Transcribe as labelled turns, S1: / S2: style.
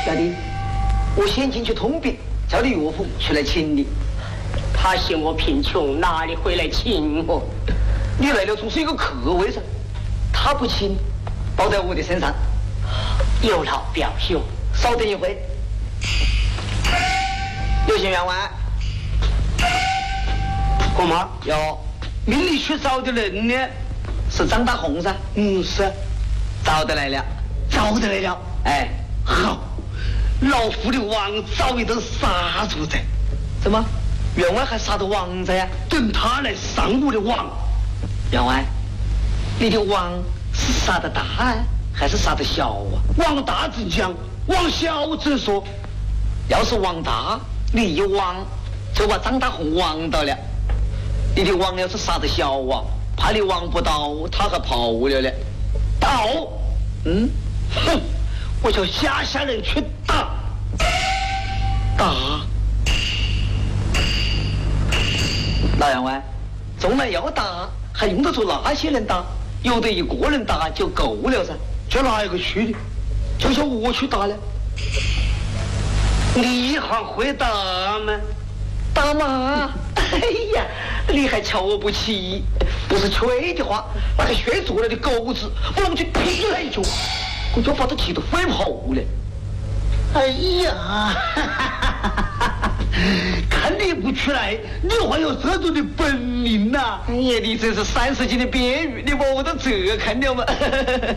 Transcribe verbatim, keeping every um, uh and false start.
S1: 小弟，我先进去通禀，叫你岳父出来请你。
S2: 他嫌我贫穷，哪里会来请我？
S1: 你来了总是一个客位噻，他不请，包在我的身上。
S2: 有劳表兄。
S1: 稍等一会。有请员外。
S2: 哥们儿，
S1: 哟，命里去找的人呢？是张大红噻。
S3: 嗯，是。
S1: 找得来了。
S3: 找得来了。
S1: 哎，
S3: 好，老夫的王早已都杀出在。
S1: 怎么？员外还杀的王子呀？
S3: 等他来上我的王。
S1: 员外，你的王是杀的大啊，还是杀的小啊？
S3: 往大之讲，往小之说。
S1: 要是王大，你一王就把张大红王到了；你的王要是杀的小啊，怕你王不到，他还跑了呢。
S3: 到？
S1: 嗯，
S3: 哼，我叫下下人去打。
S1: 打？老员外，纵然要打，还用得着那些人打？有的一个人打就够了噻。
S3: 叫哪一个去的？就叫我去打了。你还会打吗？
S1: 打嘛！哎呀，你还瞧我不起？不是吹的话，那个学做了的狗子，不能去劈他一脚，我就把他气得飞跑了。
S3: 哎呀！看你不出来，你还有这种的本领呐、啊！
S1: 哎呀，你真是三十斤的鳖鱼，你摸到这看了吗？